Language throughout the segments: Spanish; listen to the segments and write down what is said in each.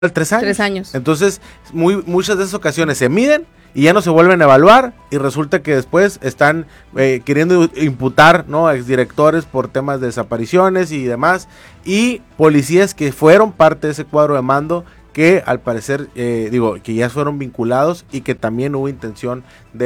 3 años. 3 años. Entonces, muchas de esas ocasiones se miden y ya no se vuelven a evaluar y resulta que después están queriendo imputar, ¿no?, a exdirectores por temas de desapariciones y demás, y policías que fueron parte de ese cuadro de mando que al parecer, que ya fueron vinculados y que también hubo intención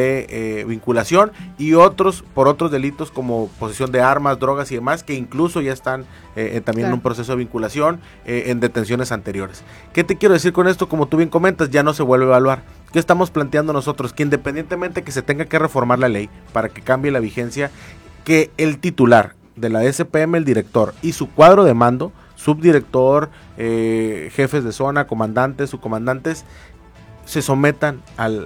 de vinculación, y otros por otros delitos como posesión de armas, drogas y demás, que incluso ya están también en un proceso de vinculación en detenciones anteriores. ¿Qué te quiero decir con esto? Como tú bien comentas, ya no se vuelve a evaluar. ¿Qué estamos planteando nosotros? Que independientemente que se tenga que reformar la ley para que cambie la vigencia, que el titular de la SPM, el director y su cuadro de mando, subdirector, jefes de zona, comandantes, subcomandantes, se sometan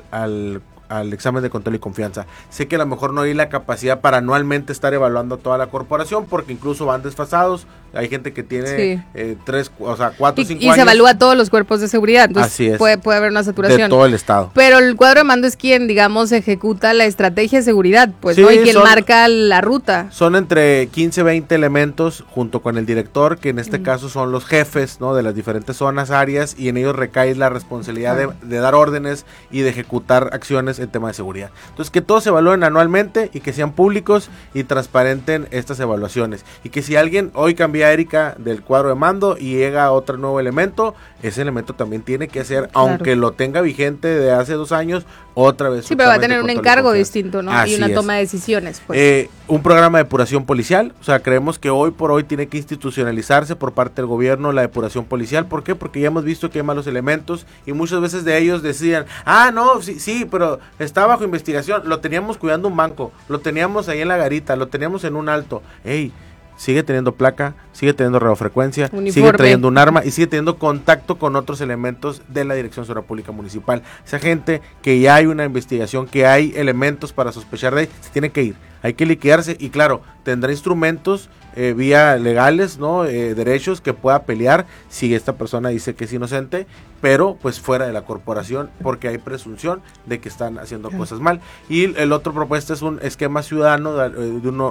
al examen de control y confianza. Sé que a lo mejor no hay la capacidad para anualmente estar evaluando toda la corporación, porque incluso van desfasados. Hay gente que tiene 4 o 5 años. Y se evalúa todos los cuerpos de seguridad, entonces así es, puede haber una saturación. De todo el estado. Pero el cuadro de mando es quien, digamos, ejecuta la estrategia de seguridad, pues, sí, ¿no? Y quien marca la ruta. Son entre 15, 20 elementos junto con el director, que en este caso son los jefes, ¿no?, de las diferentes zonas, áreas, y en ellos recae la responsabilidad de dar órdenes y de ejecutar acciones en tema de seguridad. Entonces, que todos se evalúen anualmente y que sean públicos y transparenten estas evaluaciones. Y que si alguien hoy cambia a Erika del cuadro de mando y llega otro nuevo elemento, ese elemento también tiene que hacer, aunque lo tenga vigente de hace 2 años, otra vez. Sí, pero va a tener un encargo distinto, ¿no? Así y una es. toma de decisiones, pues. Un programa de depuración policial, o sea, creemos que hoy por hoy tiene que institucionalizarse por parte del gobierno la depuración policial. ¿Por qué? Porque ya hemos visto que hay malos elementos y muchas veces de ellos decían, no, sí, pero está bajo investigación, lo teníamos cuidando un banco, lo teníamos ahí en la garita, lo teníamos en un alto. Sigue teniendo placa, sigue teniendo radiofrecuencia, sigue trayendo un arma y sigue teniendo contacto con otros elementos de la Dirección de Seguridad Pública Municipal. Esa gente que ya hay una investigación, que hay elementos para sospechar de ahí, se tiene que ir, hay que liquidarse y claro, tendrá instrumentos vía legales, ¿no? Derechos que pueda pelear si esta persona dice que es inocente, pero pues fuera de la corporación, porque hay presunción de que están haciendo cosas mal. Y el otro propuesta es un esquema ciudadano de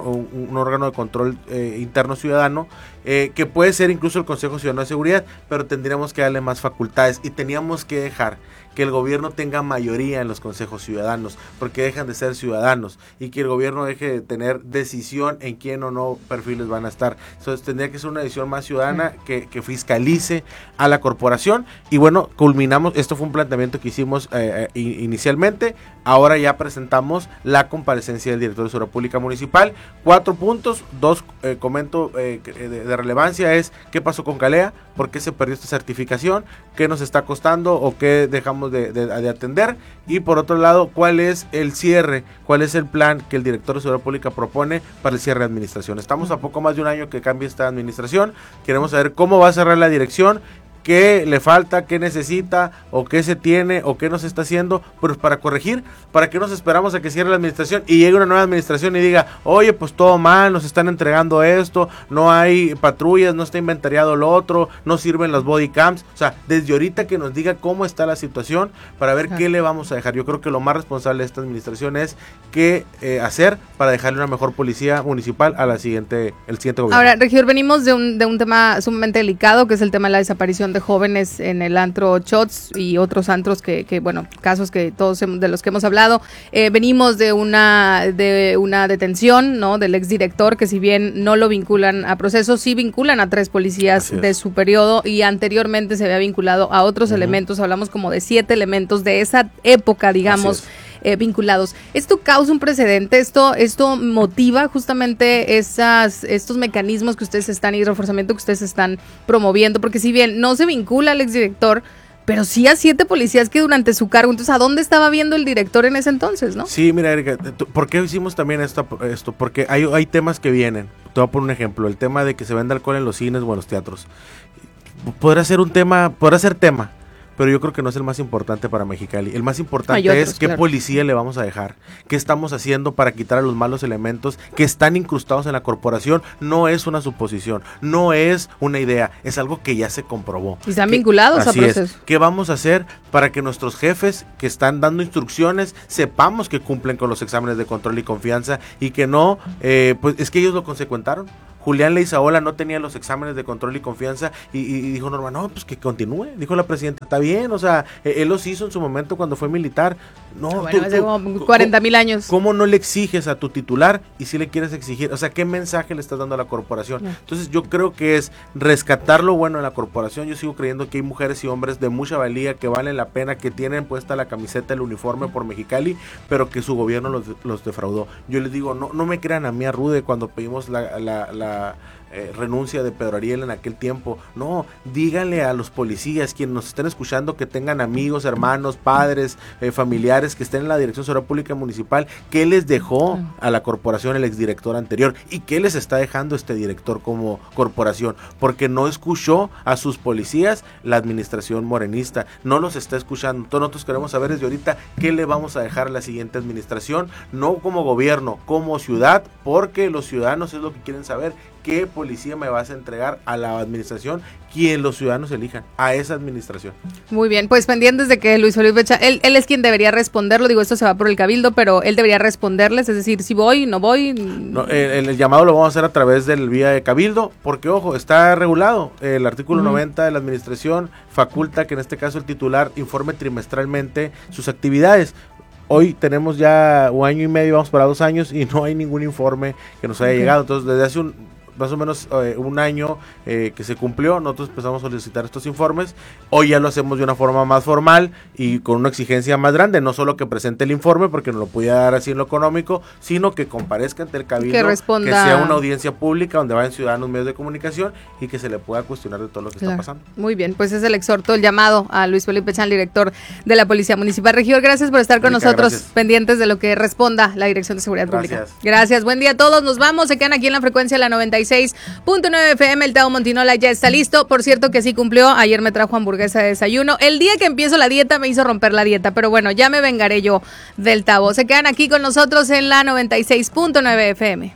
un órgano de control interno ciudadano, que puede ser incluso el Consejo Ciudadano de Seguridad, pero tendríamos que darle más facultades y teníamos que dejar que el gobierno tenga mayoría en los consejos ciudadanos, porque dejan de ser ciudadanos, y que el gobierno deje de tener decisión en quién o no perfiles van a estar. Entonces tendría que ser una decisión más ciudadana que fiscalice a la corporación. Y bueno, culminamos, esto fue un planteamiento que hicimos inicialmente, ahora ya presentamos la comparecencia del director de Seguridad Pública Municipal, 4 puntos, 2 comento de relevancia es qué pasó con Calea, por qué se perdió esta certificación, qué nos está costando o qué dejamos de atender, y por otro lado, cuál es el cierre, cuál es el plan que el director de Seguridad Pública propone para el cierre de administración. Estamos a poco más de un año que cambie esta administración, queremos saber cómo va a cerrar la dirección, qué le falta, qué necesita, o qué se tiene, o qué no se está haciendo, pues para corregir, para que nos esperamos a que cierre la administración y llegue una nueva administración y diga, oye, pues todo mal, nos están entregando esto, no hay patrullas, no está inventariado lo otro, no sirven las body cams. O sea, desde ahorita que nos diga cómo está la situación para ver qué le vamos a dejar. Yo creo que lo más responsable de esta administración es qué hacer para dejarle una mejor policía municipal a el siguiente gobierno. Ahora, regidor, venimos de un tema sumamente delicado, que es el tema de la desaparición de jóvenes en el antro Shots y otros antros que bueno, casos que todos de los que hemos hablado. Venimos de una detención, ¿no?, del exdirector, que si bien no lo vinculan a procesos, sí vinculan a 3 policías de su periodo, y anteriormente se había vinculado a otros elementos. Hablamos como de 7 elementos de esa época, digamos, vinculados. Esto causa un precedente, esto motiva justamente estos mecanismos que ustedes están y reforzamiento que ustedes están promoviendo, porque si bien no se vincula al exdirector, pero sí a 7 policías que durante su cargo, entonces ¿a dónde estaba viendo el director en ese entonces, no? Sí, mira, Erika, ¿por qué hicimos también esto? Porque hay temas que vienen. Te voy a poner un ejemplo, el tema de que se vende alcohol en los cines o en los teatros. Podrá ser tema, pero yo creo que no es el más importante para Mexicali. El más importante es qué policía le vamos a dejar, qué estamos haciendo para quitar a los malos elementos que están incrustados en la corporación. No es una suposición, no es una idea, es algo que ya se comprobó. Y están vinculados a procesos. ¿Qué vamos a hacer para que nuestros jefes que están dando instrucciones sepamos que cumplen con los exámenes de control y confianza y que no, pues es que ellos lo consecuentaron? Julián Leizaola no tenía los exámenes de control y confianza y dijo Norma, no, pues que continúe, dijo la presidenta, está bien, o sea, él los hizo en su momento cuando fue militar. No, bueno, hace como 40,000 años. ¿Cómo no le exiges a tu titular y si le quieres exigir? O sea, ¿qué mensaje le estás dando a la corporación? Entonces yo creo que es rescatar lo bueno de la corporación. Yo sigo creyendo que hay mujeres y hombres de mucha valía que valen la pena, que tienen puesta la camiseta, el uniforme por Mexicali, pero que su gobierno los defraudó. Yo les digo, no me crean a mí a Rude cuando pedimos la renuncia de Pedro Ariel en aquel tiempo. No, díganle a los policías, quienes nos estén escuchando, que tengan amigos, hermanos, padres, familiares que estén en la Dirección de Seguridad Pública Municipal, qué les dejó a la corporación el exdirector anterior y qué les está dejando este director como corporación, porque no escuchó a sus policías la administración morenista, no los está escuchando. Todos nosotros queremos saber desde ahorita qué le vamos a dejar a la siguiente administración, no como gobierno, como ciudad, porque los ciudadanos es lo que quieren saber. ¿Qué policía me vas a entregar a la administración? Quien los ciudadanos elijan, a esa administración. Muy bien, pues pendientes de que Luis Felipe Chávez, él es quien debería responderlo, digo, esto se va por el cabildo, pero él debería responderles, es decir, si voy, no voy. No, el llamado lo vamos a hacer a través del vía de cabildo, porque ojo, está regulado, el artículo 90 de la administración faculta que en este caso el titular informe trimestralmente sus actividades. Hoy tenemos ya un año y medio, vamos para 2 años y no hay ningún informe que nos haya llegado, entonces desde hace más o menos un año que se cumplió, nosotros empezamos a solicitar estos informes. Hoy ya lo hacemos de una forma más formal y con una exigencia más grande, no solo que presente el informe porque nos lo podía dar así en lo económico, sino que comparezca ante el cabildo, que sea una audiencia pública donde vayan ciudadanos, medios de comunicación y que se le pueda cuestionar de todo lo que está pasando. Muy bien, pues es el exhorto, el llamado a Luis Felipe Chan, director de la Policía Municipal. Regidor, gracias por estar con nosotros, pendientes de lo que responda la Dirección de Seguridad Pública. Gracias, buen día a todos, nos vamos, se quedan aquí en la frecuencia de la 96.9 FM, el Tao Montinola ya está listo, por cierto que sí cumplió, ayer me trajo hamburguesa de desayuno, el día que empiezo la dieta me hizo romper la dieta, pero bueno, ya me vengaré yo del Tao. Se quedan aquí con nosotros en la 96.9 FM.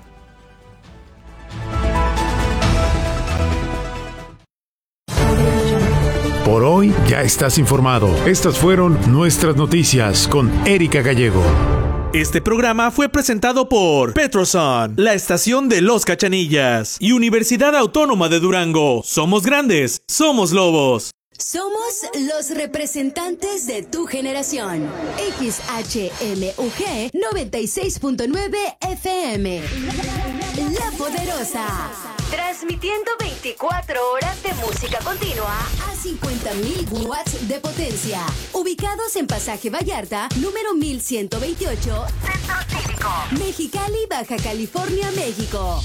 Por hoy ya estás informado. Estas fueron nuestras noticias con Erika Gallego. Este programa fue presentado por Petrosan, la estación de Los Cachanillas, y Universidad Autónoma de Durango. Somos grandes, somos lobos. Somos los representantes de tu generación. XHMUG 96.9 FM. La Poderosa. Transmitiendo 24 horas de música continua a 50,000 watts de potencia. Ubicados en Pasaje Vallarta, número 1128, Centro Cívico, Mexicali, Baja California, México.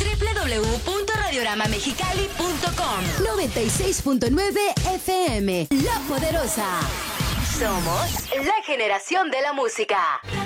www.radioramamexicali.com. 96.9 FM. La Poderosa. Somos la generación de la música.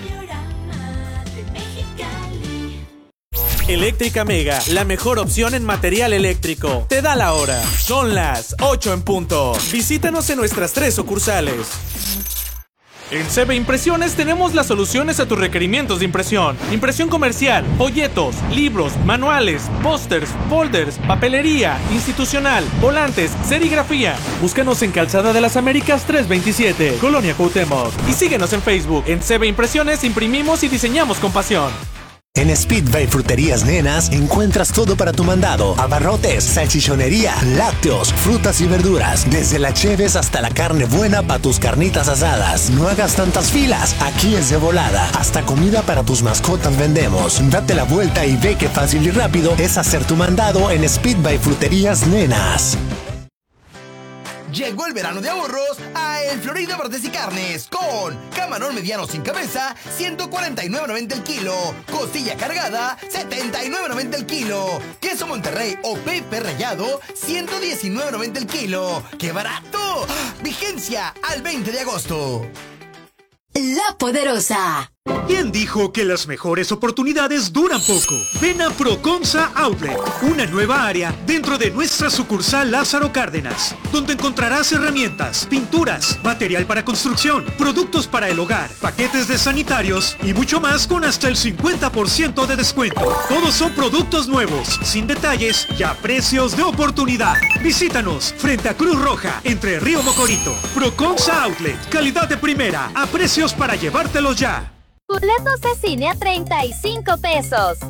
Eléctrica Mega, la mejor opción en material eléctrico. Te da la hora. Son las 8 en punto. Visítanos en nuestras 3 sucursales. En CB Impresiones tenemos las soluciones a tus requerimientos de impresión. Impresión comercial, folletos, libros, manuales, pósters, folders, papelería, institucional, volantes, serigrafía. Búscanos en Calzada de las Américas 327, Colonia Cuauhtémoc. Y síguenos en Facebook. En CB Impresiones imprimimos y diseñamos con pasión. En Speedway Fruterías Nenas encuentras todo para tu mandado: abarrotes, salchichonería, lácteos, frutas y verduras, desde la cheves hasta la carne buena para tus carnitas asadas. No hagas tantas filas, aquí es de volada. Hasta comida para tus mascotas vendemos. Date la vuelta y ve qué fácil y rápido es hacer tu mandado en Speedway Fruterías Nenas. Llegó el verano de ahorros a El Florido Verdes y Carnes con camarón mediano sin cabeza, 149.90 el kilo. Costilla cargada, 79.90 el kilo. Queso Monterrey o Pepe rallado, 119.90 el kilo. ¡Qué barato! Vigencia al 20 de agosto. La Poderosa. ¿Quién dijo que las mejores oportunidades duran poco? Ven a Proconsa Outlet, una nueva área dentro de nuestra sucursal Lázaro Cárdenas, donde encontrarás herramientas, pinturas, material para construcción, productos para el hogar, paquetes de sanitarios y mucho más con hasta el 50% de descuento. Todos son productos nuevos, sin detalles y a precios de oportunidad. Visítanos frente a Cruz Roja, entre Río Mocorito. Proconsa Outlet, calidad de primera, a precios para llevártelos ya. Boletos de cine a 35 pesos.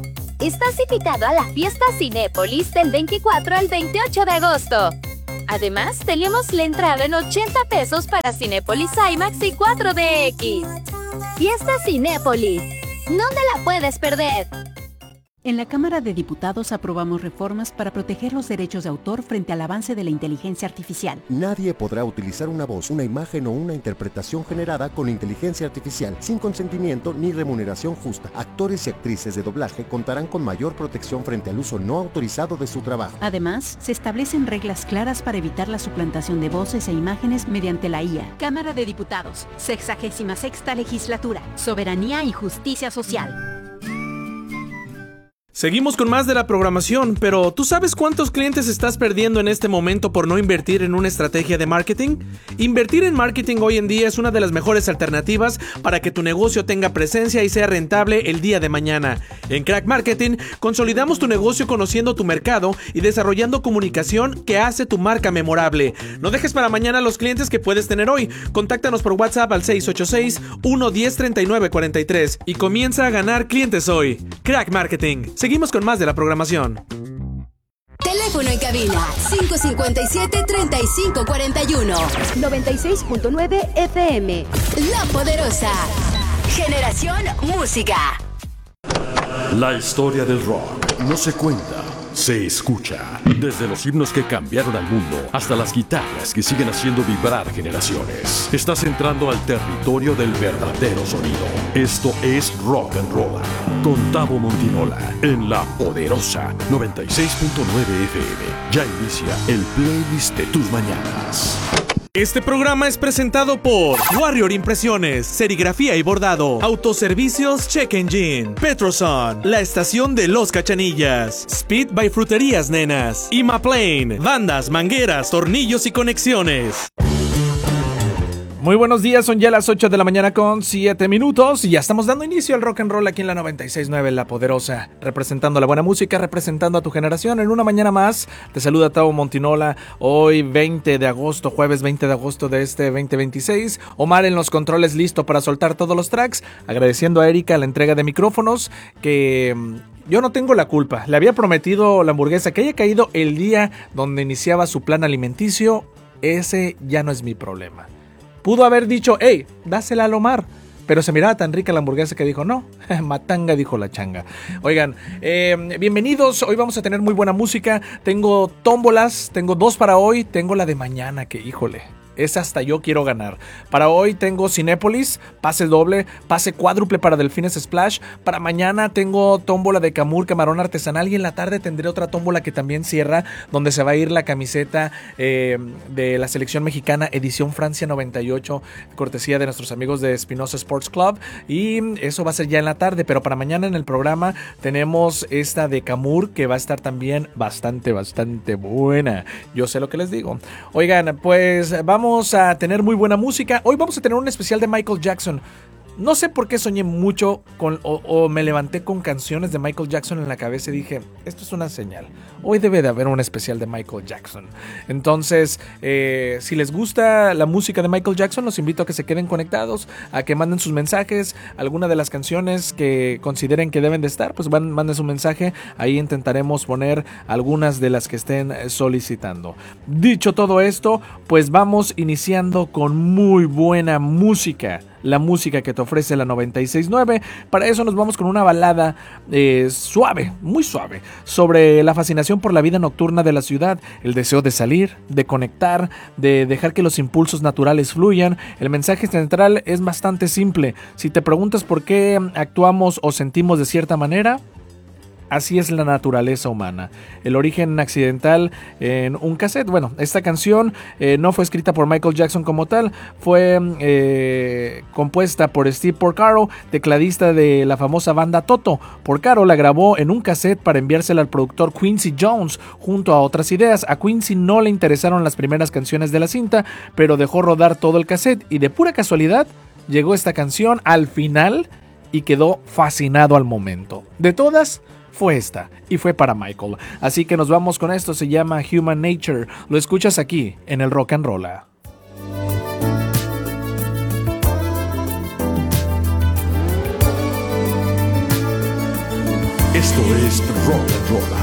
Estás invitado a la fiesta Cinépolis del 24 al 28 de agosto. Además, tenemos la entrada en 80 pesos para Cinépolis IMAX y 4DX. Fiesta Cinépolis. ¿Dónde la puedes perder? En la Cámara de Diputados aprobamos reformas para proteger los derechos de autor frente al avance de la inteligencia artificial. Nadie podrá utilizar una voz, una imagen o una interpretación generada con inteligencia artificial sin consentimiento ni remuneración justa. Actores y actrices de doblaje contarán con mayor protección frente al uso no autorizado de su trabajo. Además, se establecen reglas claras para evitar la suplantación de voces e imágenes mediante la IA. Cámara de Diputados, 66ª Legislatura, Soberanía y Justicia Social. Seguimos con más de la programación, pero ¿tú sabes cuántos clientes estás perdiendo en este momento por no invertir en una estrategia de marketing? Invertir en marketing hoy en día es una de las mejores alternativas para que tu negocio tenga presencia y sea rentable el día de mañana. En Crack Marketing consolidamos tu negocio conociendo tu mercado y desarrollando comunicación que hace tu marca memorable. No dejes para mañana los clientes que puedes tener hoy. Contáctanos por WhatsApp al 686-110-3943 y comienza a ganar clientes hoy. Crack Marketing. Seguimos con más de la programación. Teléfono en cabina 557-3541 96.9 FM. La Poderosa. Generación Música. La historia del rock no se cuenta, se escucha. Desde los himnos que cambiaron al mundo hasta las guitarras que siguen haciendo vibrar generaciones. Estás entrando al territorio del verdadero sonido. Esto es Rock and Roll con Tavo Montinola en La Poderosa 96.9 FM. Ya inicia el playlist de tus mañanas. Este programa es presentado por Warrior Impresiones, Serigrafía y Bordado, Autoservicios Check Engine, Petroson, La Estación de los Cachanillas, Speed by Fruterías Nenas, Imaplane, Bandas, Mangueras, Tornillos y Conexiones. Muy buenos días, son ya las 8 de la mañana con 7 minutos y ya estamos dando inicio al rock and roll aquí en la 96.9 La Poderosa, representando la buena música, representando a tu generación en una mañana más. Te saluda Tavo Montinola, hoy 20 de agosto, jueves 20 de agosto de este 2026. Omar en los controles, listo para soltar todos los tracks, agradeciendo a Erika la entrega de micrófonos que... Yo no tengo la culpa, le había prometido la hamburguesa que haya caído el día donde iniciaba su plan alimenticio, ese ya no es mi problema. Pudo haber dicho, hey, dásela al Omar, pero se miraba tan rica la hamburguesa que dijo, no, matanga, dijo la changa. Oigan, bienvenidos, hoy vamos a tener muy buena música, tengo tómbolas, tengo 2 para hoy, tengo la de mañana que, híjole, esa hasta yo quiero ganar. Para hoy tengo Cinépolis, pase doble, pase cuádruple para Delfines Splash. Para mañana tengo tómbola de Camur, camarón artesanal. Y en la tarde tendré otra tómbola que también cierra, donde se va a ir la camiseta de la selección mexicana edición Francia 98, cortesía de nuestros amigos de Espinosa Sports Club. Y eso va a ser ya en la tarde, pero para mañana en el programa tenemos esta de Camur, que va a estar también bastante buena. Yo sé lo que les digo. Oigan, pues vamos a tener muy buena música. Hoy vamos a tener un especial de Michael Jackson. No sé por qué soñé mucho o me levanté con canciones de Michael Jackson en la cabeza y dije, esto es una señal. Hoy debe de haber un especial de Michael Jackson. Entonces, si les gusta la música de Michael Jackson, los invito a que se queden conectados, a que manden sus mensajes, alguna de las canciones que consideren que deben de estar, pues manden su mensaje. Ahí intentaremos poner algunas de las que estén solicitando. Dicho todo esto, pues vamos iniciando con muy buena música. La música que te ofrece la 96.9. Para eso nos vamos con una balada suave, muy suave, sobre la fascinación por la vida nocturna de la ciudad, el deseo de salir, de conectar, de dejar que los impulsos naturales fluyan. El mensaje central es bastante simple. Si te preguntas por qué actuamos o sentimos de cierta manera, así es la naturaleza humana. El origen accidental en un cassette. Bueno, esta canción no fue escrita por Michael Jackson como tal. Fue compuesta por Steve Porcaro, tecladista de la famosa banda Toto. Porcaro la grabó en un cassette para enviársela al productor Quincy Jones junto a otras ideas. A Quincy no le interesaron las primeras canciones de la cinta, pero dejó rodar todo el cassette y de pura casualidad llegó esta canción al final y quedó fascinado al momento. De todas, fue esta, y fue para Michael. Así que nos vamos con esto, se llama Human Nature. Lo escuchas aquí, en el Rock and Roll. Esto es Rock and Roll.